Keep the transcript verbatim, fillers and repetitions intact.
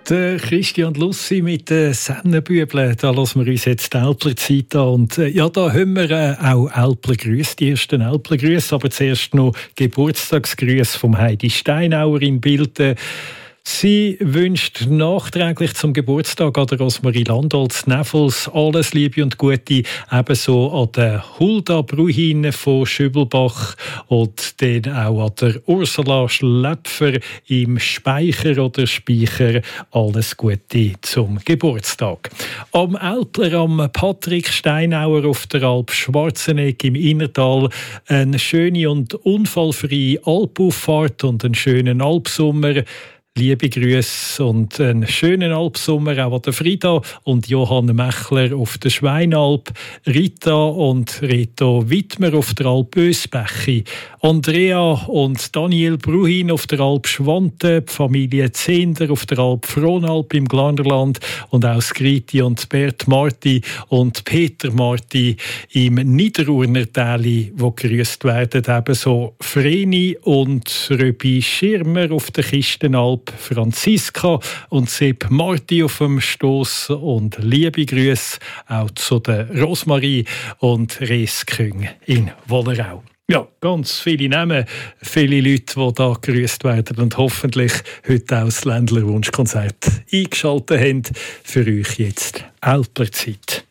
Der Christian Lussi mit den Sennenbübeln, da lassen wir uns jetzt die Älplerzeit an. Und äh, ja, da haben wir äh, auch Älplergrüße, die ersten Älplergrüße, aber zuerst noch Geburtstagsgrüße vom Heidi Steinauer in Bilten. Sie wünscht nachträglich zum Geburtstag an der Rosmarie Landholz Neffels alles Liebe und Gute, ebenso an der Hulda Bruhin von Schübelbach und dann auch an der Ursula Schläpfer im Speicher oder Speicher alles Gute zum Geburtstag. Am Älpler, am Patrick Steinauer auf der Alp Schwarzenegg im Innertal eine schöne und unfallfreie Alpauffahrt und einen schönen Alpsommer. Liebe Grüße und einen schönen Alpsommer auch an der Frida und Johann Mechler auf der Schweinalp, Rita und Reto Wittmer auf der Alp Ösbechi, Andrea und Daniel Bruhin auf der Alp Schwante, die Familie Zehnder auf der Alp Frohnalp im Glarnerland und auch Skriti und Bert Marti und Peter Marti im Niederurner Täli, wo grüßt werden, ebenso Vreni und Röbi Schirmer auf der Kistenalp, Franziska und Sepp Marti auf dem Stoss und liebe Grüße auch zu der Rosmarie und Resküng in Wollerau. Ja, ganz viele Namen, viele Leute, die da gegrüßt werden und hoffentlich heute auch das Ländler Wunschkonzert eingeschaltet haben. Für euch jetzt Älplerzeit.